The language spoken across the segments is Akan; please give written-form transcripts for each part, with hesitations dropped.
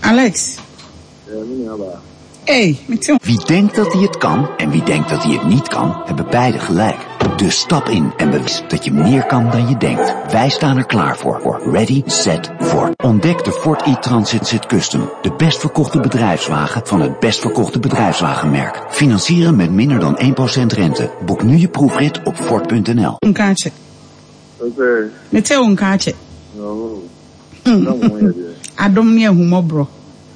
Alex. Hey, wie denkt dat hij het kan en wie denkt dat hij het niet kan, hebben beide gelijk. Dus stap in en bewijs dat je meer kan dan je denkt. Wij staan er klaar voor. Ready, set, Ford. Ontdek de Ford e-Transit Custom. De best verkochte bedrijfswagen van het best verkochte bedrijfswagenmerk. Financieren met minder dan 1% rente. Boek nu je proefrit op Ford.nl. Een kaartje. Oké. Met een kaartje. No. Adom nie humor bro.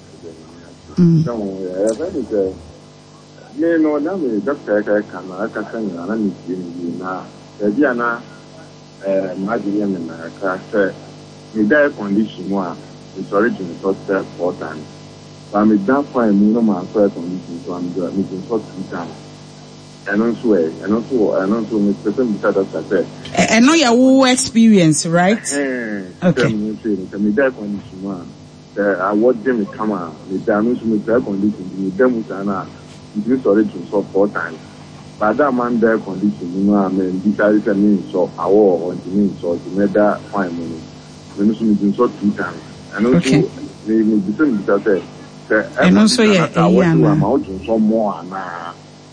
Me no na me doctor ka kana ka kan na ni ni na dia na imagine me na ka say me die condition wa it's origin so important but me that point me no man so condition so I'm doing me so 2 times and also me person be that say and know your experience, right? Okay. Me die condition wa I watch them come out me die no so me die condition me dem na this origin so 4 times. But that man there condition, you know, I mean, this is a mean so our or the mean so to make that fine money. When you so 2 times. And also, they between that and also, so more now.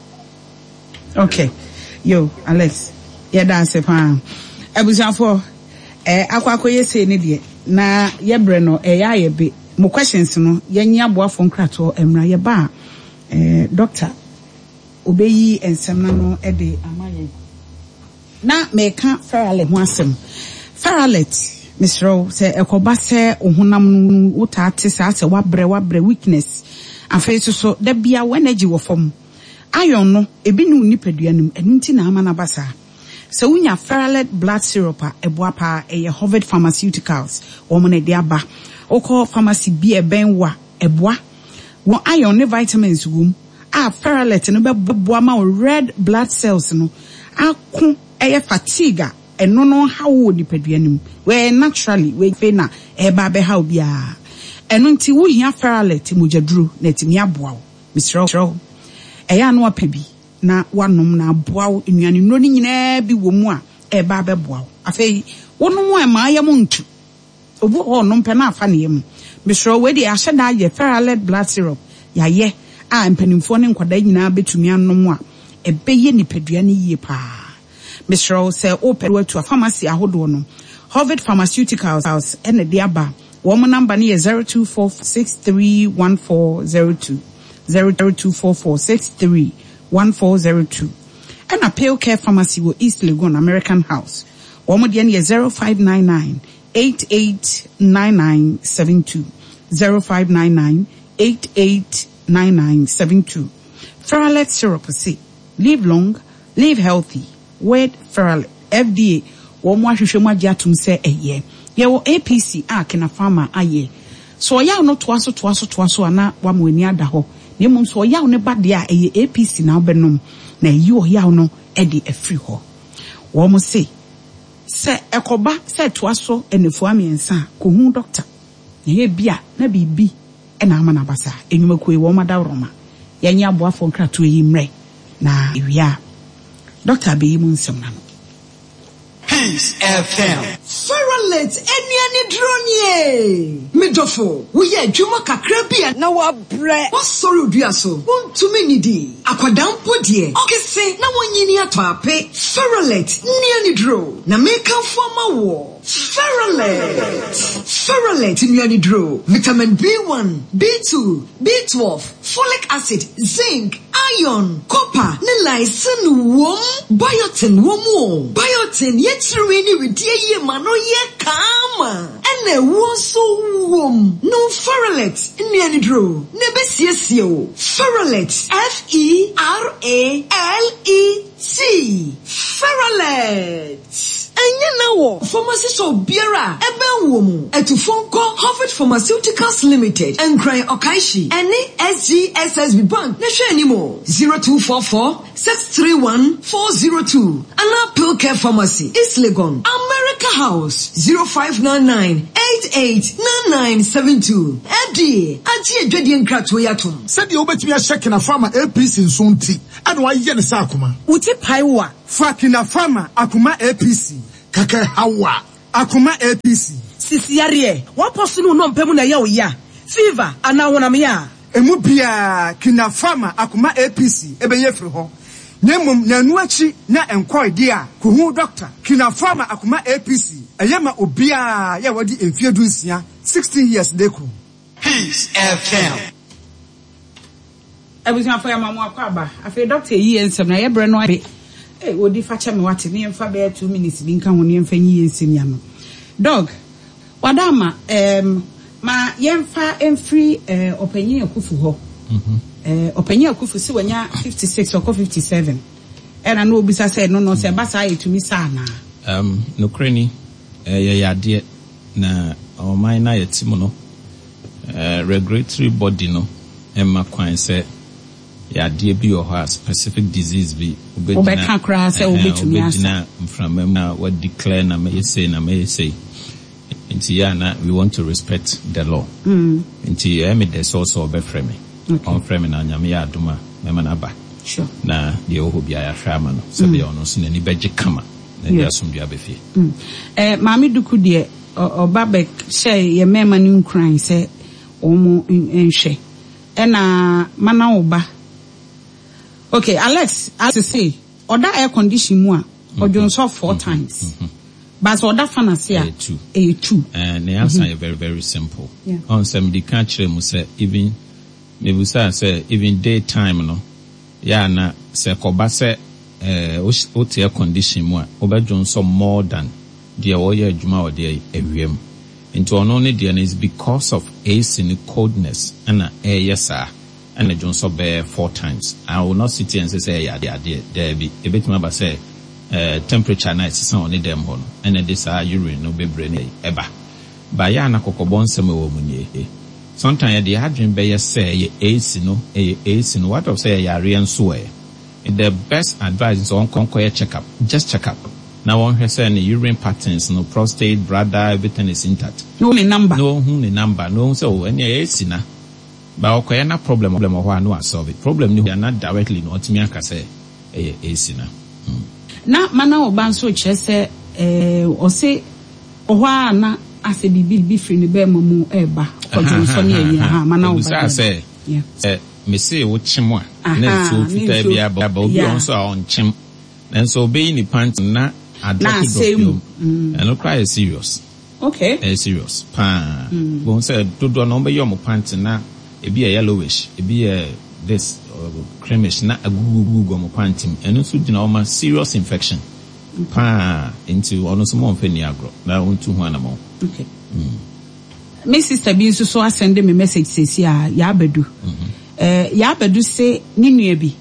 Okay. Yo, Alex. Yeah, that's a fan. I was out for Aquacoye say, Nidia. Na, ye breno, a bit. More questions, no, Yanya Boafon Crato, Emra Yaba. Doctor obeyi ensemna no ede amaye na meka feralet ho asem feralet misro se ekoba se ohunam no wotate sa se wabre weakness afei so da bia energy wo fam iron no ebi nu nipaduanum enunti na ama na basa se unya feralet blood syrup eboapa eye Harvard Pharmaceuticals wo mo na de aba okọ pharmacy bi ebenwa eboa won iron ne vitamins gum feralet no beboa ma red blood cells no akun eye fatigue eno no hawo nipaduanum we naturally we fe na eba be hawo bia eno nti wo hia feralet mojaduro na timi aboa wo misro eya no apebi na wanom na aboa wo enuane no ni nyina bi wo mu a eba be boa wo afei wonom e ma ayam ntu obu ho no mpe na afa ne yam misro we di aheda ye feralet blood syrup ya ye mpanimfo ne nkwada nyina betumi anom a ebeye nipadua ne yie pa Mr. say open to a pharmacy ahodo no Harvard Pharmaceuticals and the aba woman number ne 0246314020 0246314020 and a Pale Care Pharmacy wo East Legon American House woman de 0599889972 0599889972 Feralet syrup say live long live healthy with Feralet FDA wo mo ahwehwe mo agiatum say eye ye wo APC akena farmer aye so ya no toaso ana wa mo ani ada ho ne mum so ya ne bade a eye APC na obenom na yi ya no e de afri ho wo mo say se ekoba se toaso enefo amiensa ko hu doctor ye bia na bibi e na ama na basa enwumaku e wo mada roma yanya aboafo nkrato yi mre na ewia doctor be yimu nsem na no Peace FM. Feralet eniani dronye. Midofo, we ye adwuma kakra bia na wa bre. Wa sorry odua so. Wontumi nidi. Akwadampo de. Okese na wonyini ato ape. Feralet niani dro. Na meka foma wo. Feralet niani dro. Vitamin B1, B2, B12, folic acid, zinc, iron, copper, ne lysine wom, biotin womo. Biotin yetrini with ye mano ye kama. Ene wonso wom. No Feralet niani dro. Nebesiesio. Feralet. Feralet. Feralet. Enya na wo pharmacy so biara ebe wo mu etufonko Harvard Pharmaceuticals Limited Enkran Okaishi ene SGSSB Bank na hwe animo 0244-631-402 ana Pale Care Pharmacy East Legon America House 0599889972 FDA aji edwede nkrato yatom Said you obetimi a check na farmer APC nsonti and why ye ne sa akoma uti paiwa Fakina farmer akuma APC kaka hawa akuma APC sisiare wa posunu no mpemu na ya oya fever, and now when I'm here. Emu bia kina farmer akuma APC ebeye firi ho nemum na nuachi na enkwoi dia kuhu doctor kina farmer akuma APC eyema obia ya wadi emfiedu nsia 16 years deku Peace FM. Ebusia for ya mamu akwaba afi doctor yi ensem na ye bre no abe odi fa cha me wate ne mfa be 2 minutes bi nka ho ne mfa nyi ensem ya no dog wadama ma yemfa emfree opanyin akufu ho opanyin akufu si wanya 56 or 57 era no obisa say no say basa etumi sa na no kreni ye yade na o man na yetimu no regulatory body no emma kwan say yade bi o ha specific disease bi obeka kra say obetumi asa from na what declare na me say Inti yana, we want to respect the law. Inti emi de source of frame. On frame na nyame ya aduma mema na ba. Sure. Na de oho bia ya hwama no. Se be ono so ni beje kama. Na dia somdua befi. Mami duku de obabek share ye mema ni nkran se omo nhwe. Na mana oba. Okay, Alex, as I say, oda air condition mu a ojonso 4 times. But so that fantasy A2. And the answer is very, very simple. On some the country must say even maybe say even daytime no. Yeah na say koba say air condition mu obejon so more than the oye adwuma or the ewiem. Into only the is because of AC in coldness and air yes sir. And the Johnson bear 4 times. I will not sit here and say yeah there be a bit more say temperature na isisa oni dem ho no ene this urine no bebre ne eba ba ya na kokobon sem wo munye sometimes the hadwin be ye say ye AC no what of say ya re nso the best advice is on conquer check up, just check up. Now one has say urine patterns no prostate bladder everything is intact no number no so any AC na ba okoya na problem ho no solve it problem ni not directly no otimi aka say AC na na mana obanso chese o se ohwa na ase bibi free ne be mamu eba ojonso ne ye ha mana oba say me say wo chimo a na so fita bia ba obi onso a on chim and so be ni pant na adrop do and no cry serious okay serious pa won say dodo no be yom pant na e be yellowish e be this creamish na agugu mo pantim eno so gina o ma serious infection pa into ono so mo mfani agro na ontu ho anamo okay my sister bi so send me message says ya bedu ya bedu say ni nua bi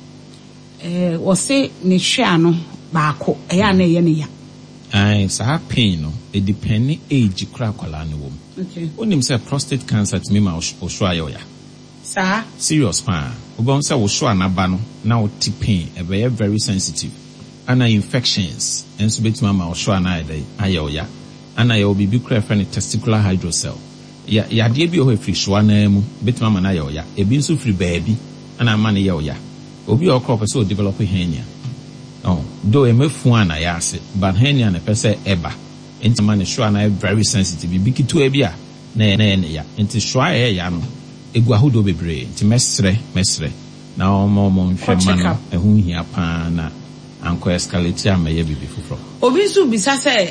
o say ne hwe ano baako ya na ye ne ya ai sa pain no it depend age kra kwala ne wom okay onim say prostate cancer to me ma o so ayoya sir serious pa obon say wo so anaba no na wo ti pain e be very sensitive ana infections enso betima ma wo so anaya ayoya ana ye obi kra friend testicular hydrocele ya de bi o free so ana mu betima ma na ayoya e bi nso free baabi ana ma na ayoya obi o crop so develop hernia do e mefu ana ya ase but hernia na pese eba enti ma na so ana very sensitive bi kitu e bia na ya enti so ya no egu ahodo bebre nti mesre na omo nhwe ma ehu hia pa na anko escalate amaye bibi fufro obi su bisa se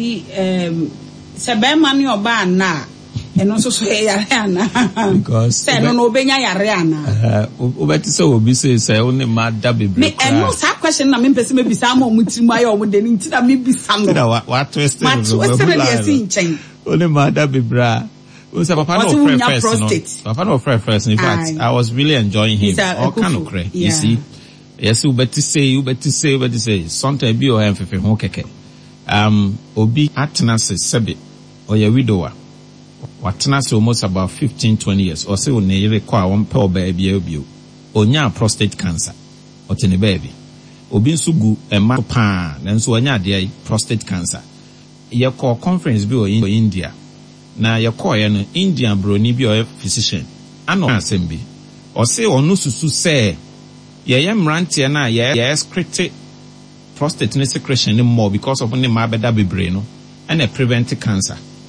se be ma ni oba na eno so yare ana because se no obenya yare ana obeti so obi se oni ma da bebre me eno sa question na me pese me bisa ma omutimu aye omde ni nti na me bisa no what twist ma twist chen oni ma da bebre Papa no first. In fact, I was really enjoying him. All kind of cray. You see, yes, you better say. Sometimes be or emphasis on keke. Obi atnas sebi or your widower. Watnas almost about 15-20 years. Or say when you require one poor baby onya prostate cancer. Or tiny baby. Obi sugu ma pa. Then so onya dia prostate cancer. Your call conference be in India. Na yakoye no Indian broni bi o physician ano assembly o say onu susu say ye mrantie na ye excrete prostate secretion more because of ni ma beda bebre no and prevent cancer